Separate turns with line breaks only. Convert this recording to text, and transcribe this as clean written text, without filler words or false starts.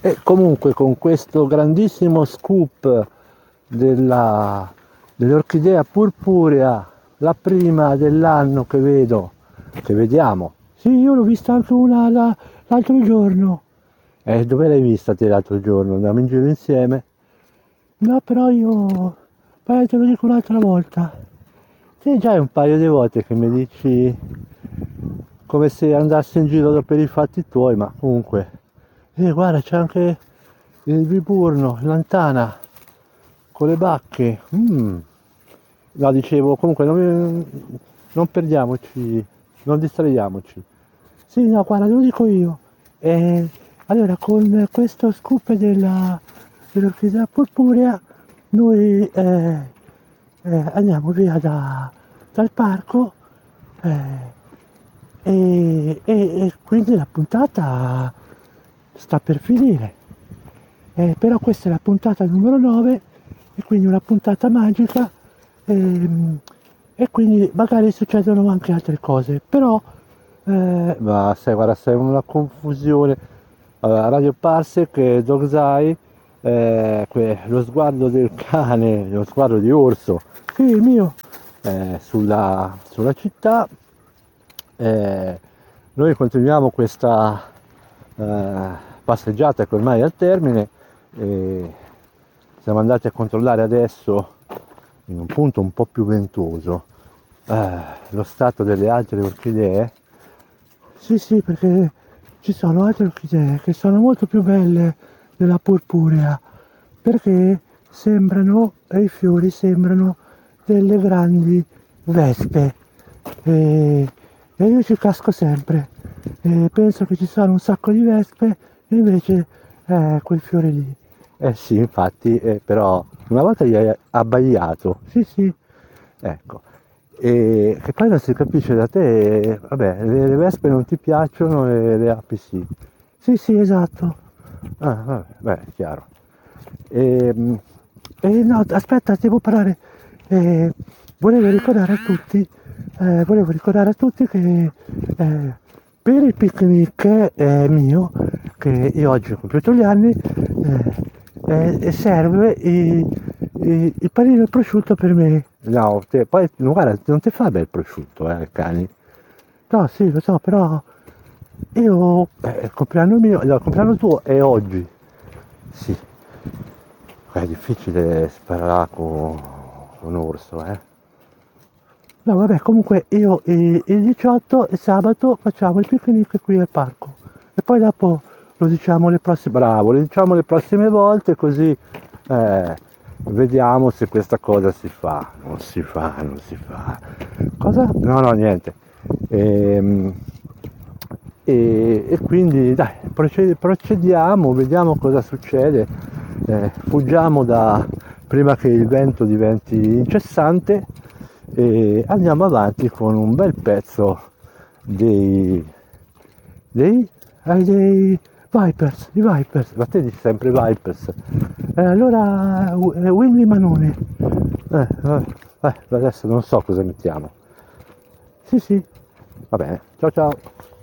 E comunque con questo grandissimo scoop dell'orchidea purpurea, la prima dell'anno che vediamo. Sì, io l'ho vista anche una l'altro giorno. Dove l'hai vista te l'altro giorno? Andiamo in giro insieme? No, però io... Poi te lo dico un'altra volta. Sì, già è un paio di volte che mi dici come se andassi in giro per i fatti tuoi, ma comunque... guarda, c'è anche il Viburno, Lantana, con le bacche. No, dicevo, comunque non perdiamoci, non distraiamoci. Sì, no, guarda, lo dico io. Allora, con questo scoop dell'orchidea purpurea, noi andiamo via dal parco e quindi la puntata sta per finire. Però questa è la puntata numero 9 e quindi una puntata magica e quindi magari succedono anche altre cose, però ma sai, guarda, sei una confusione. Allora, Radio Parsec, Dog's Eye, lo sguardo del cane, lo sguardo di orso, sì, il mio, sulla città. Noi continuiamo questa passeggiata che ormai è al termine e siamo andati a controllare adesso in un punto un po' più ventoso lo stato delle altre orchidee. Sì, sì, perché ci sono altre orchidee che sono molto più belle della purpurea, perché i fiori sembrano delle grandi vespe e io ci casco sempre. Penso che ci sono un sacco di vespe e invece quel fiore lì. Sì, infatti, però una volta gli hai abbaiato. Sì, sì, ecco. E che poi non si capisce da te, vabbè, le vespe non ti piacciono e le api sì. Sì, sì, esatto. Ah, vabbè, beh, chiaro. E, no, aspetta, devo parlare. Eh, volevo ricordare a tutti, che per il picnic mio, che io oggi ho compiuto gli anni, serve il panino e prosciutto per me. No, poi guarda, non ti fa bel prosciutto, cani. No, sì, lo so, però io il compleanno mio, no, il compleanno tuo è oggi. Sì, è difficile sparare con orso, eh. No, vabbè, comunque io il 18 e sabato facciamo il picnic qui al parco. E poi dopo lo diciamo le prossime, bravo, lo diciamo le prossime volte così vediamo se questa cosa si fa. Non si fa, non si fa. Cosa? No, no, niente. Ehm, e quindi dai, procediamo, vediamo cosa succede. Fuggiamo prima che il vento diventi incessante e andiamo avanti con un bel pezzo dei dei Vipers, i Vipers, ma te dici sempre Vipers. Allora Winnie Manone. Adesso non so cosa mettiamo. Sì, sì, va bene, ciao ciao.